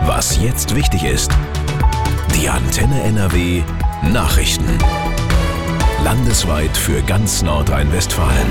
Was jetzt wichtig ist. Die Antenne NRW Nachrichten. Landesweit für ganz Nordrhein-Westfalen.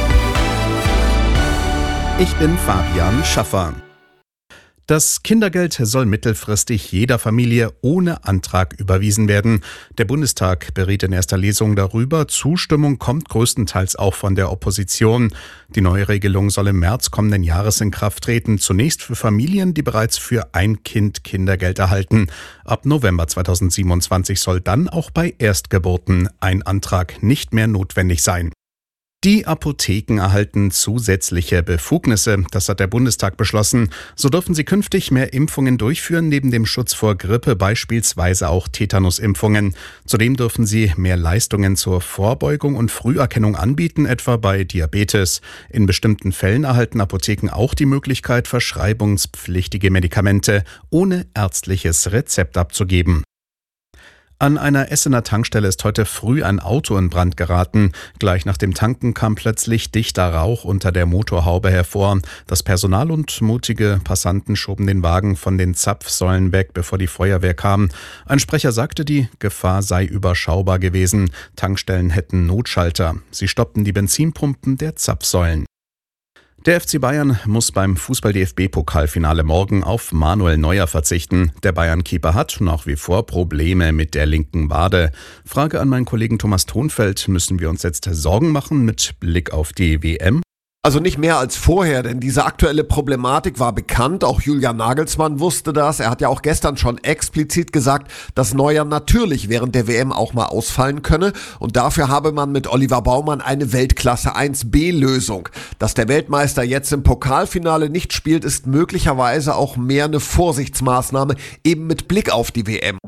Ich bin Fabian Schaffer. Das Kindergeld soll mittelfristig jeder Familie ohne Antrag überwiesen werden. Der Bundestag beriet in erster Lesung darüber. Zustimmung kommt größtenteils auch von der Opposition. Die neue Regelung soll im März kommenden Jahres in Kraft treten. Zunächst für Familien, die bereits für ein Kind Kindergeld erhalten. Ab November 2027 soll dann auch bei Erstgeburten ein Antrag nicht mehr notwendig sein. Die Apotheken erhalten zusätzliche Befugnisse. Das hat der Bundestag beschlossen. So dürfen sie künftig mehr Impfungen durchführen, neben dem Schutz vor Grippe beispielsweise auch Tetanusimpfungen. Zudem dürfen sie mehr Leistungen zur Vorbeugung und Früherkennung anbieten, etwa bei Diabetes. In bestimmten Fällen erhalten Apotheken auch die Möglichkeit, verschreibungspflichtige Medikamente ohne ärztliches Rezept abzugeben. An einer Essener Tankstelle ist heute früh ein Auto in Brand geraten. Gleich nach dem Tanken kam plötzlich dichter Rauch unter der Motorhaube hervor. Das Personal und mutige Passanten schoben den Wagen von den Zapfsäulen weg, bevor die Feuerwehr kam. Ein Sprecher sagte, die Gefahr sei überschaubar gewesen. Tankstellen hätten Notschalter. Sie stoppten die Benzinpumpen der Zapfsäulen. Der FC Bayern muss beim Fußball-DFB-Pokalfinale morgen auf Manuel Neuer verzichten. Der Bayern-Keeper hat nach wie vor Probleme mit der linken Wade. Frage an meinen Kollegen Thomas Thonfeld: Müssen wir uns jetzt Sorgen machen mit Blick auf die WM? Also nicht mehr als vorher, denn diese aktuelle Problematik war bekannt. Auch Julian Nagelsmann wusste das. Er hat ja auch gestern schon explizit gesagt, dass Neuer natürlich während der WM auch mal ausfallen könne. Und dafür habe man mit Oliver Baumann eine Weltklasse 1B-Lösung. Dass der Weltmeister jetzt im Pokalfinale nicht spielt, ist möglicherweise auch mehr eine Vorsichtsmaßnahme, eben mit Blick auf die WM.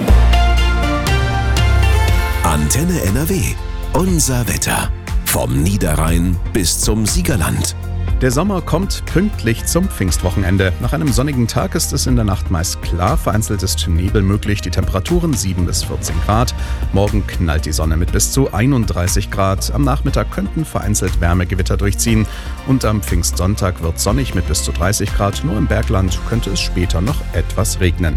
Antenne NRW. Unser Wetter. Vom Niederrhein bis zum Siegerland. Der Sommer kommt pünktlich zum Pfingstwochenende. Nach einem sonnigen Tag ist es in der Nacht meist klar. Vereinzelt ist Nebel möglich. Die Temperaturen 7 bis 14 Grad. Morgen knallt die Sonne mit bis zu 31 Grad. Am Nachmittag könnten vereinzelt Wärmegewitter durchziehen. Und am Pfingstsonntag wird sonnig mit bis zu 30 Grad. Nur im Bergland könnte es später noch etwas regnen.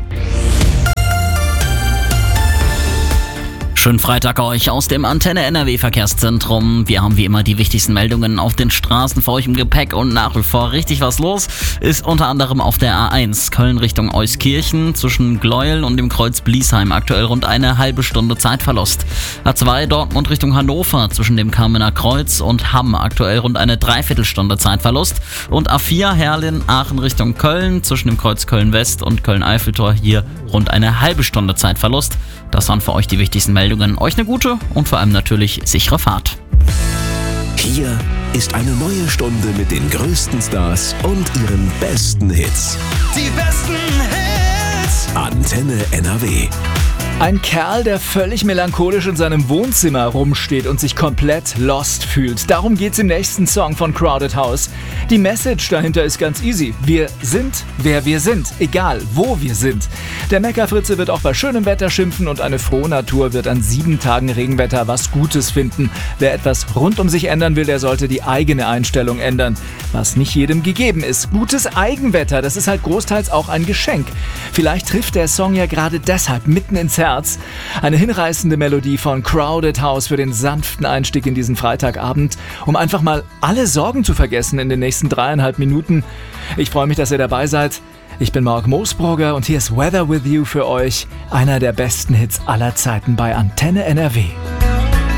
Schönen Freitag euch aus dem Antenne NRW Verkehrszentrum. Wir haben wie immer die wichtigsten Meldungen auf den Straßen für euch im Gepäck und nach wie vor richtig was los ist unter anderem auf der A1 Köln Richtung Euskirchen zwischen Gleuel und dem Kreuz Bliesheim aktuell rund eine halbe Stunde Zeitverlust. A2 Dortmund Richtung Hannover zwischen dem Kamener Kreuz und Hamm aktuell rund eine Dreiviertelstunde Zeitverlust und A4 Herrlin Aachen Richtung Köln zwischen dem Kreuz Köln West und Köln Eiffeltor hier rund eine halbe Stunde Zeitverlust. Das waren für euch die wichtigsten Meldungen. Euch eine gute und vor allem natürlich sichere Fahrt. Hier ist eine neue Stunde mit den größten Stars und ihren besten Hits. Die besten Hits. Antenne NRW. Ein Kerl, der völlig melancholisch in seinem Wohnzimmer rumsteht und sich komplett lost fühlt. Darum geht's im nächsten Song von Crowded House. Die Message dahinter ist ganz easy. Wir sind, wer wir sind, egal wo wir sind. Der Meckerfritze wird auch bei schönem Wetter schimpfen und eine frohe Natur wird an 7 Tagen Regenwetter was Gutes finden. Wer etwas rund um sich ändern will, der sollte die eigene Einstellung ändern. Was nicht jedem gegeben ist. Gutes Eigenwetter, das ist halt großteils auch ein Geschenk. Vielleicht trifft der Song ja gerade deshalb mitten ins Herz. Eine hinreißende Melodie von Crowded House für den sanften Einstieg in diesen Freitagabend, um einfach mal alle Sorgen zu vergessen in den nächsten 3,5 Minuten. Ich freue mich, dass ihr dabei seid. Ich bin Marc Moosbrugger und hier ist Weather With You für euch, einer der besten Hits aller Zeiten bei Antenne NRW.